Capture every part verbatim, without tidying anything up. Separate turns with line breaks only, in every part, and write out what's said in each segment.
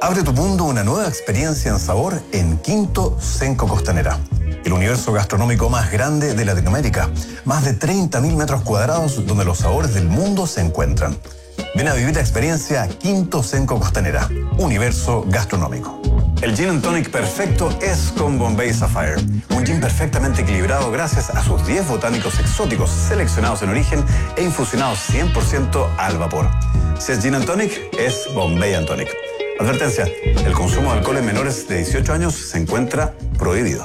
Abre tu mundo a una nueva experiencia en sabor en Quinto Cenco Costanera. El universo gastronómico más grande de Latinoamérica. Más de treinta mil metros cuadrados donde los sabores del mundo se encuentran. Ven a vivir la experiencia Quinto Cenco Costanera. Universo gastronómico. El Gin and Tonic perfecto es con Bombay Sapphire. Un gin perfectamente equilibrado gracias a sus diez botánicos exóticos seleccionados en origen e infusionados cien por ciento al vapor. Si es Gin and Tonic, es Bombay and Tonic. Advertencia, el consumo de alcohol en menores de dieciocho años se encuentra prohibido.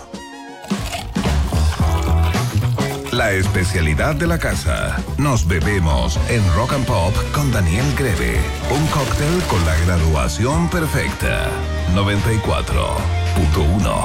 La especialidad de la casa. Nos bebemos en Rock and Pop con Daniel Greve. Un cóctel con la graduación perfecta. noventa y cuatro punto uno.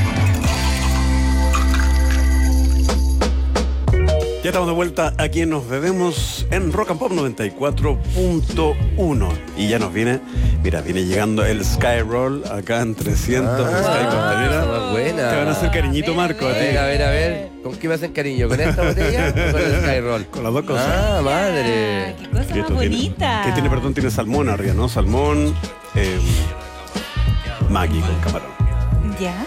Ya estamos de vuelta aquí en Nos Bebemos en Rock and Pop noventa y cuatro punto uno. Y ya nos viene, mira, viene llegando el Sky Roll acá en trescientos. Ah, Sky Costanera.
Buena.
Te van a hacer cariñito, Marco.
A ver, a ver, a ver. ¿Con qué me hacen cariño? ¿Con esta botella o con el Sky Roll?
Con las dos cosas.
Ah, madre.
Ah, qué cosa más
Esto
bonita.
Tiene, ¿Qué tiene, perdón? Tiene salmón arriba, ¿no? Salmón, eh, Maggi con camarón.
Ya.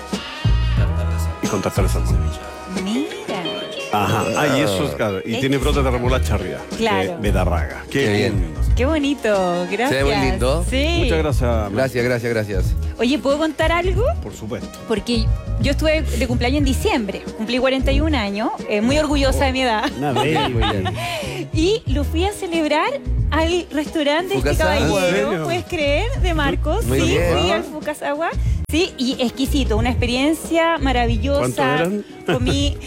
Y con tartar de salmón.
Mira.
Ajá, ah, y eso es, claro. Y tiene brotes de remolacha arriba.
Claro.
Que bedarraga. Qué,
Qué bien.
lindo.
Qué bonito. Gracias.
Se ve muy lindo.
Sí.
Muchas gracias. Maggi.
Gracias, gracias, gracias.
Oye, ¿puedo contar algo?
Por supuesto.
Porque yo estuve de cumpleaños en diciembre. Cumplí cuarenta y un años. Eh, muy orgullosa de mi edad.
Una vez.
Muy bien.
Y lo fui a celebrar al restaurante de este
Fukasawa,
¿en
caballero,
serio?
¿puedes creer? De Marcos.
Muy
sí,
bien.
fui al Fukasawa. Sí, y exquisito, una experiencia maravillosa.
¿Cuántos eran?
Comí.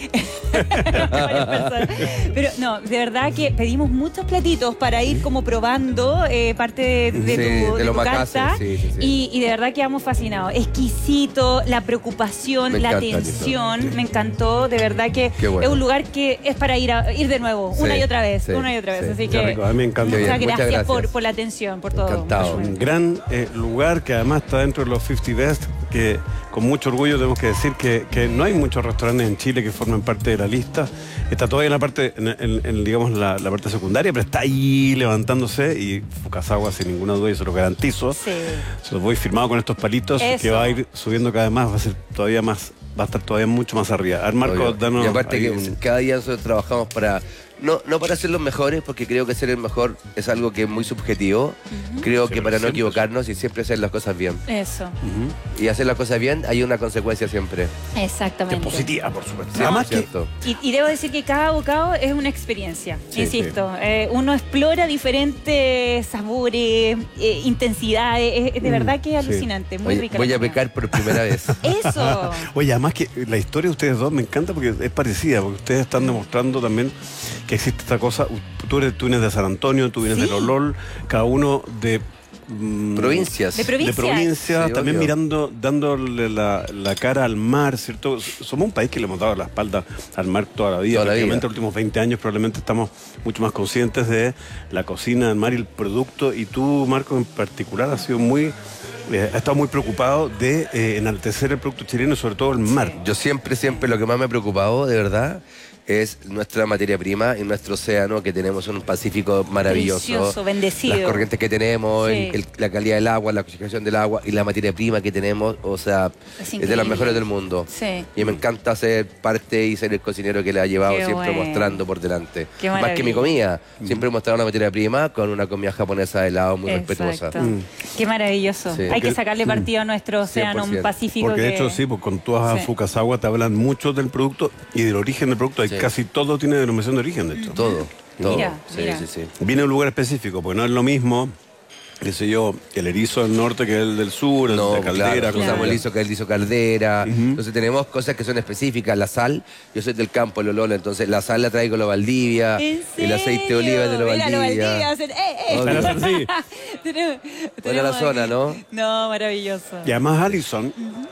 Varias personas. Pero no, de verdad que pedimos muchos platitos para ir como probando eh, parte de, de
Sí,
tu,
de
de
los
tu
macaces,
carta.
sí, sí, sí.
Y, y de verdad quedamos fascinados. Exquisito, la preocupación,
Me
la
encanta,
atención,
Tito.
me encantó. De verdad que
Qué bueno.
es un lugar que es para ir a, ir de nuevo, una
Sí,
y otra vez,
sí,
una y otra vez.
sí.
Así
Qué
que
rico, a mí me encanta.
Qué bien,
muchas,
muchas
gracias
gracias.
por, por la atención, por todo.
Encantado.
Un gran eh, lugar que además está dentro de los cincuenta Best, que con mucho orgullo tenemos que decir que, que no hay muchos restaurantes en Chile que formen parte de la lista. Está todavía en la parte, en, en- en, digamos, la, la parte secundaria, pero está ahí levantándose y Fukasawa, sin ninguna duda, y se lo garantizo.
Sí.
Se los voy firmado con estos palitos
Eso.
que va a ir subiendo cada vez más, va a ser todavía más, va a estar todavía mucho más arriba. A ver, Marco,
Obvio.
danos.
Y aparte
ahí
que
un-
cada día nosotros trabajamos para, no, no para ser los mejores, porque creo que ser el mejor es algo que es muy subjetivo. Creo que
Sí,
para no
siempre.
equivocarnos y siempre hacer las cosas bien.
Eso,
Ujú.
Y hacer las cosas bien hay una consecuencia siempre.
Que es
exactamente.
positiva, por supuesto.
Sí,
Además
es
que
cierto.
Y, y debo decir que cada bocado es una experiencia,
Sí,
insisto. Eh, uno explora diferentes sabores, eh, intensidades. Es, es de verdad que es
sí.
alucinante, muy
Oye,
rica.
voy
la
a
comida.
pecar por primera vez.
Eso.
Oye, además que la historia de ustedes dos me encanta porque es parecida, porque ustedes están demostrando también que existe esta cosa. Tú, eres, tú vienes de San Antonio, tú vienes
Sí.
de Lolol, cada uno de... mm,
Provincias.
De provincias.
De provincia,
Sí,
también
obvio.
mirando, dándole la, la cara al mar, ¿cierto? Somos un país que le hemos dado la espalda al mar toda la vida.
Toda la vida.
Prácticamente los últimos veinte años probablemente estamos mucho más conscientes de la cocina del mar y el producto. Y tú, Marco, en particular, has sido muy... eh, has estado muy preocupado de eh, enaltecer el producto chileno y sobre todo el mar.
Yo siempre, siempre lo que más me ha preocupado, de verdad, es nuestra materia prima y nuestro océano, que tenemos un Pacífico maravilloso.
Delicioso, bendecido.
Las corrientes que tenemos,
Sí.
el- el- la calidad del agua, la oxigenación del agua y la materia prima que tenemos, o sea,
Es
es, de
increíble.
las mejores del mundo.
Sí.
Y me encanta ser parte y ser el cocinero que le ha llevado
Qué
siempre
bueno.
mostrando por delante.
Qué
Más que mi
maravilla.
comida, siempre he mostrado una materia prima con una comida japonesa de helado muy respetuosa.
Exacto. Qué maravilloso.
Sí.
Hay
Porque-
que sacarle partido a nuestro océano
cien por ciento.
Pacífico.
Porque de
que-
hecho sí, pues con todas
Sí.
Fukasawa te hablan mucho del producto y del origen del producto. Hay
Sí.
casi todo tiene denominación de origen, de hecho.
Todo, todo.
Mira,
sí,
mira.
sí, sí.
Viene de un lugar específico, porque no es lo mismo, qué sé yo, el erizo del norte que el del sur, el
No,
de caldera.
claro,
cosas
usamos el
así.
liso que el liso caldera.
Ujú.
Entonces tenemos cosas que son específicas. La sal, yo soy del campo, Lolol, entonces la sal la traigo de lo Valdivia.
¿En
El aceite de oliva es de lo
serio? Mira, lo
Valdivia.
Valdivia, hacen, ¡eh, eh!
Obvio.
Para hacer así.
Tenemos-
Buena la
tenemos
zona,
aquí-
¿no?
No, maravilloso.
Y además, Alison, tú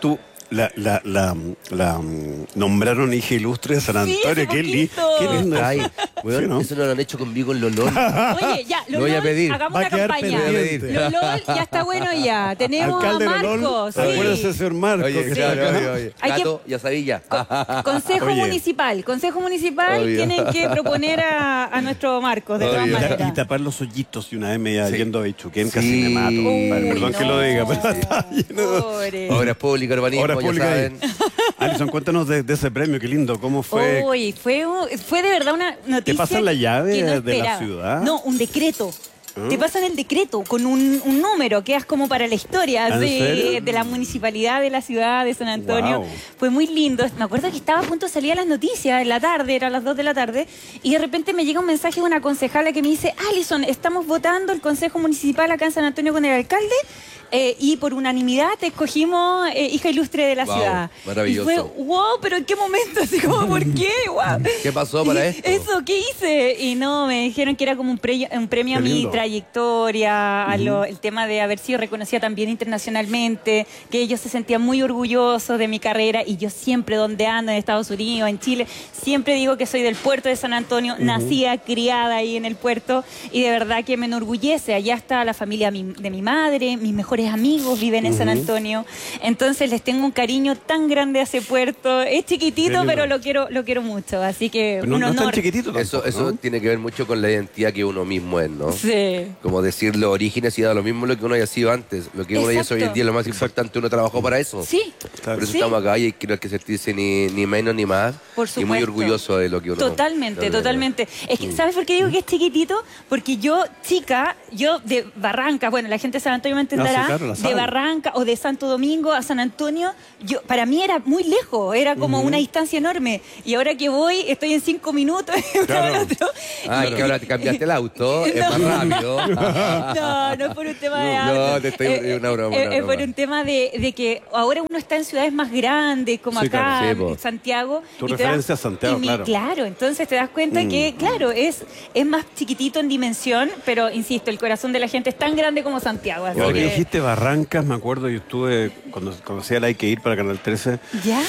La, la, la, la mm, nombraron hija ilustre de San
Sí,
Antonio.
hace
qué, li,
poquito.
qué lindo.
Ay, weón,
Sí, ¿no?
eso no lo han hecho conmigo en Lolón.
Oye, ya,
Lo voy a
Lolol,
pedir.
hagamos
Va a
una
quedar
campaña.
pendiente.
Lolol, ya está bueno ya. Tenemos
Alcalde
a
Lolol,
Marcos. Sí.
acuérdese, señor Marcos.
Oye,
que
sí,
está acá.
oye, oye.
Hay que-
Gato y asadilla.
Consejo
Oye.
municipal. Consejo municipal
Obvio.
tienen que proponer a, a nuestro Marcos, de todas
Obvio.
maneras.
Y tapar los hoyitos y una vez me iba
Sí.
yendo a Bichuquén,
Sí.
casi me mato. compadre.
Uy,
Perdón que
no.
lo diga, pero está lleno de...
Pobre.
Obras públicas, urbanismo,
Obras
ya
públicas ahí.
saben.
Alison, cuéntanos de, de ese premio, qué lindo, cómo fue.
Uy, fue, un- fue de verdad una noticia.
pasan la llave
que no
de la
esperaba.
ciudad?
No, un decreto.
¿Ah?
Te pasan el decreto con un, un número que es como para la historia
¿En
así,
serio?
de la municipalidad de la ciudad de San Antonio.
Wow.
Fue muy lindo. Me acuerdo que estaba a punto de salir a las noticias en la tarde, eran las dos de la tarde, y de repente me llega un mensaje de una concejala que me dice: Alison, estamos votando el Consejo Municipal acá en San Antonio con el alcalde. Eh, y por unanimidad te escogimos eh, hija ilustre de la
Wow,
ciudad.
maravilloso.
Y fue, wow, pero ¿en qué momento? Así como, ¿por qué? Wow.
¿Qué pasó para esto?
Eso, ¿qué hice? Y no, me dijeron que era como un, pre- un premio
Qué
a mi
lindo.
trayectoria, a lo- el tema de haber sido reconocida también internacionalmente, que ellos se sentían muy orgullosos de mi carrera, y yo siempre donde ando, en Estados Unidos, en Chile, siempre digo que soy del puerto de San Antonio, nacida, criada ahí en el puerto, y de verdad que me enorgullece. Allá está la familia mi- de mi madre, mis mejores amigos viven en San Antonio, entonces les tengo un cariño tan grande a ese puerto. Es chiquitito,
Qué lindo.
pero lo quiero, lo quiero mucho, así que
Pero no,
un
no es tan
honor.
chiquitito tampoco,
Eso, eso
¿no?
tiene que ver mucho con la identidad que uno mismo es, ¿no?
Sí.
Como decir los orígenes y da lo mismo lo que uno haya sido antes. Lo que uno haya sido hoy en
Exacto.
día es lo más importante, uno trabajó para eso.
Sí,
Claro.
Por eso
sí.
estamos acá y que no hay que sentirse ni, ni menos ni más.
Por
Y muy
supuesto.
orgulloso de lo que uno...
Totalmente,
de lo que-
totalmente. Es
Mm.
que, ¿sabes por qué digo que es chiquitito? Porque yo, chica, yo de Barranca, bueno, la gente de San Antonio me entenderá,
Ah, sí, claro, la
de
sabe.
Barranca o de Santo Domingo a San Antonio, yo para mí era muy lejos, era como una distancia enorme. Y ahora que voy, estoy en cinco minutos de uno
Claro.
al otro.
Ah,
Y-
que ahora te cambiaste el auto, es
No.
más rápido.
No, no es por un tema de
No,
auto.
te estoy-
Eh,
una broma,
eh,
una
Es por
broma.
un tema de, de que ahora uno está en ciudades más grandes, como
Sí,
acá,
claro,
sí, po.
en Santiago.
Tu
y te
referencia
das-
es Santiago,
y mi-
claro.
Claro, entonces te das cuenta
Mm.
que, claro, es, es más chiquitito en dimensión, pero insisto, el corazón de la gente es tan grande como Santiago. Así
Ahora que
que-
dijiste Barrancas, me acuerdo, yo estuve, cuando conocía la Hay que ir para Canal trece,
¿Ya?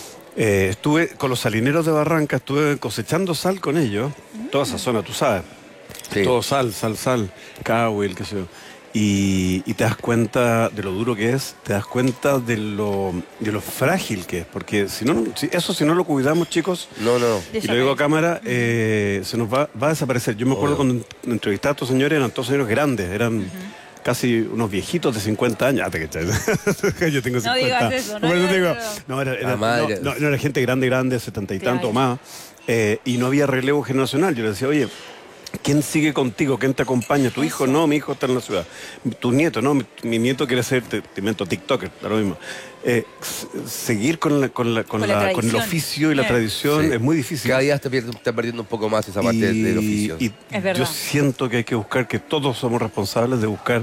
eh, estuve con los salineros de Barrancas, estuve cosechando sal con ellos, toda esa zona, tú sabes,
Sí.
todo sal, sal, sal, Cahuil, qué sé yo. Y, y te das cuenta de lo duro que es, te das cuenta de lo, de lo frágil que es, porque si no, si- eso si no lo cuidamos, chicos,
No, no.
y lo digo a cámara, eh, se nos va, va a desaparecer. Yo me acuerdo
Obvio.
cuando entrevistaba a estos señores, eran todos señores grandes, eran casi unos viejitos de cincuenta años. Ah, te cachai. Yo tengo cincuenta.
No digas eso, no
Por eso
digas
digo,
eso.
no, era, era-
La madre.
no, no, no era gente grande, grande, setenta y
Claro.
tanto o más. eh, y no había relevo generacional. Yo le decía, oye, ¿quién sigue contigo? ¿Quién te acompaña? ¿Tu hijo? No, mi hijo está en la ciudad. ¿Tu nieto? No, mi, mi nieto quiere ser, te, te invento, TikToker, da lo mismo. Eh, s- seguir con, la, con, la, con,
Con la
la- con el
tradición.
oficio y la
Eh.
tradición
Sí.
es muy difícil.
Cada día está perdiendo, está perdiendo un poco más esa parte del, del oficio.
y
Es verdad.
yo siento que hay que buscar, que todos somos responsables de buscar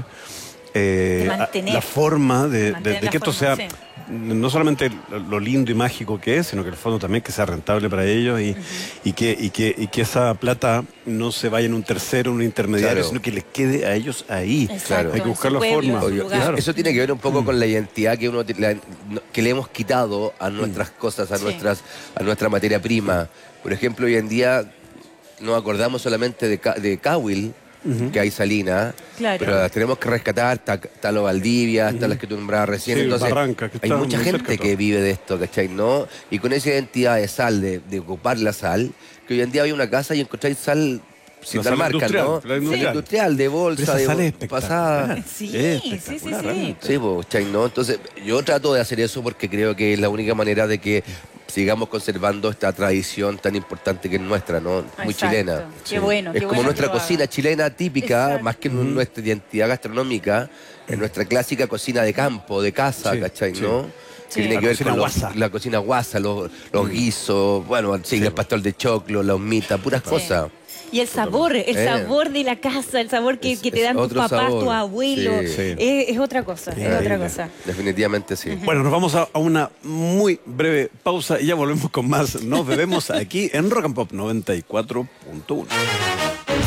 eh,
De mantener.
la forma de, de-
Mantener
de
la
que esto
forma,
sea
sí.
no solamente lo lindo y mágico que es, sino que el fondo también que sea rentable para ellos y, y, que, y, que, y que esa plata no se vaya en un tercero, en un intermediario,
Claro.
sino que les quede a ellos ahí.
Exacto,
Hay que
en
buscar
su
la
pueblo,
forma.
en su
Obvio.
lugar.
Claro.
Eso tiene que ver un poco con la identidad que uno ti- la- no- que le hemos quitado a nuestras cosas, a
Sí.
nuestras a nuestra materia prima. Por ejemplo, hoy en día nos acordamos solamente de, Ca- de Cahuil, que hay salina,
Claro.
pero las tenemos que rescatar, está, está lo Valdivia, está las que tú nombrabas recién.
Sí,
Entonces,
Barranca, que
hay
está
mucha
muy
gente
cerca
que
todo.
vive de esto, ¿cachai? ¿No? Y con esa identidad de sal, de, de ocupar la sal, que hoy en día hay una casa y encontráis sal sin
La
dar
sal
marca,
industrial,
¿no?
la
Sal
industrial.
industrial, de
Pero
bolsa,
esa
de
sal es
bo- pasada.
espectacular.
Sí,
Es
sí, sí,
espectacular,
sí.
realmente.
Sí, pues, ¿cachai? ¿No? Entonces, yo trato de hacer eso porque creo que es la única manera de que sigamos conservando esta tradición tan importante que es nuestra, ¿no? Muy
Exacto.
chilena.
Qué bueno,
Es
qué
como
bueno
nuestra
que lo
cocina
haga.
chilena típica,
Exacto.
más que nuestra identidad gastronómica, es nuestra clásica cocina de campo, de casa,
Sí,
¿cachai?
sí.
¿no?
Sí.
Que tiene
La
que ver
cocina
con los-
guasa.
la cocina guasa, los, los guisos, bueno, sí, el pastor de choclo, la humita, puras cosas.
Y el sabor, el
Eh.
sabor de la casa, el sabor que,
Es-
que te
es
dan tus
otro
papás,
sabor.
tus abuelos,
Sí.
Sí.
Es, es otra cosa, es otra
Increíble.
cosa.
Definitivamente sí.
Bueno, nos vamos a, a una muy breve pausa y ya volvemos con más. Nos bebemos aquí en Rock and Pop noventa y cuatro punto uno.